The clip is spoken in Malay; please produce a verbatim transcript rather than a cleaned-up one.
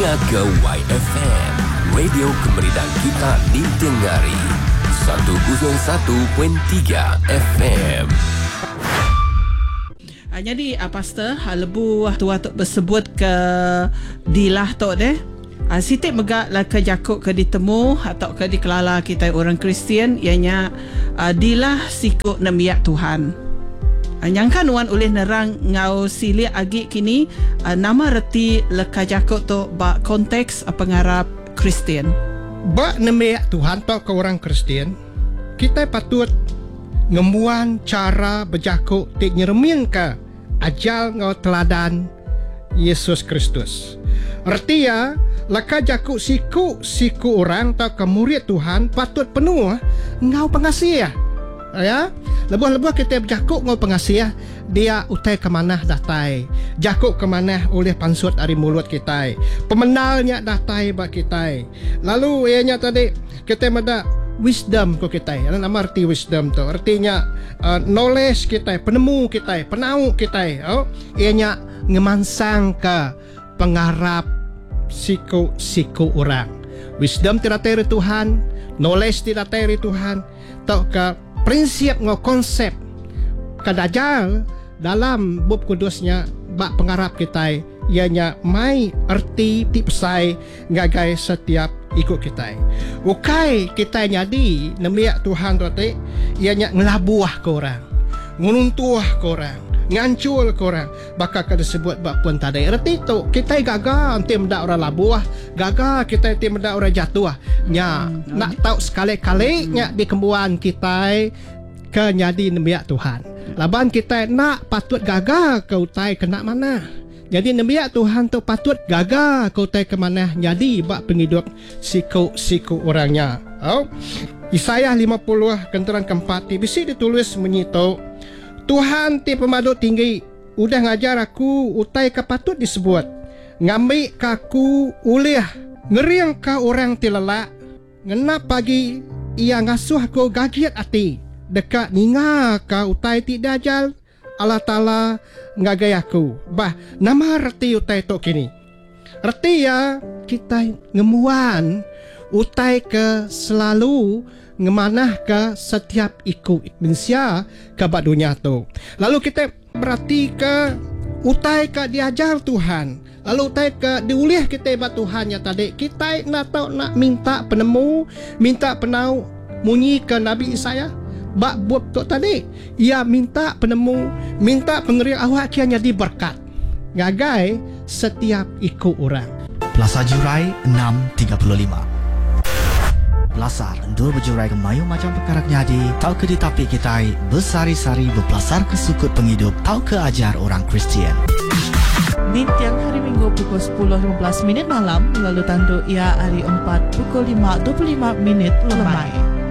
Dengar ke Y F M, radio kemerdekaan kita ditengari. seratus satu perpuluhan tiga F M. Uh, jadi uh, pastor uh, lebu tua tu bersebut ke dilah tu deh. Uh, sitik megak lah ke jakuk ke ditemu atau ke dikelala kita orang Kristian ianya uh, dilah sikut nemiak Tuhan. Uh, nyangkan wan oleh nerang ngau silia agi kini uh, nama reti leka jakuk tu ba konteks uh, pengarap Kristian. Ba nemiak Tuhan tu ke orang Kristian, kita patut ngemuan cara berjakuk tik nyeremin ke ajal ngau teladan Yesus Kristus. Artinya, laka jakuk siku siku orang atau ke murid Tuhan patut penuh ngau pengasih ya. Lebuh-lebuh kita berjakuk ngau pengasih dia utai ke mana datai. Jakuk ke mana oleh pansut dari mulut kita. Pemenalnya datai bak kita. Lalu ianya tadi kita mada wisdom ko kita. Ano nama arti wisdom tu? Artinya uh, knowledge kita, penemu kita, penau kita. Oh, ianya ngemansang ke pengarap siku-siku orang. Wisdom tidak dari Tuhan, knowledge tidak dari Tuhan. Tau ke prinsip ngau konsep kadajal dalam bab kudusnya bak pengarap kita ianya mai erti tipsai ngagai setiap ikut kita. Ukai kita nyadi nemiak Tuhan tu te ianya ngelabuah ke orang, ngununtuah ke orang, ngancul ke orang. Bakal kada sebut bak pun tadi. Erti tu kita gagal nanti mendak orang labuah, gagal kita nanti mendak orang jatuh. Nya hmm. nak tahu sekali-kali nya di kembuan kita ke nyadi nemiak Tuhan. Laban kita nak patut gagal ke utai kena mana. Jadi nemiak Tuhan tu patut gagal ke utai ke mana. Jadi bak penghidup siku-siku orangnya. Oh. Yesaya lima puluh kenteran keempat ti bisi ditulis menyitu Tuhan ti pemadu tinggi udah ngajar aku utai ke patut disebut. Ngambil kaku ulih ngeriang ka orang ti lelak. Ngenap pagi ia ngasuh aku gagiat ati. Dekat ninga ka utai ti dajal Allah Ta'ala ngagai aku. Bah, nama reti utai tu kini. Reti ya kita ngemuan utai ke selalu ngemanah ke setiap ikut manusia ke bak dunia tu. Lalu kita berarti ke utai ke diajar Tuhan. Lalu utai ke diulih kita bak Tuhan ya tadi. Kita nak tahu nak minta penemu, minta penau munyi ke Nabi Isaya. Bak buat tu tadi ia minta penemu, minta pengeri awak kianya diberkat ngagai setiap ikut orang. Plaza Jurai enam tiga puluh lima. Belasar endur berjurai ke mayu macam perkara nyadi. Tau ke ditapi kita bersari-sari berpelasar ke sukut penghidup. Tau ke ajar orang Kristian. Di tiang hari Minggu pukul sepuluh lima belas minit malam, lalu tandu ia hari empat pukul lima dua puluh lima minit lemai.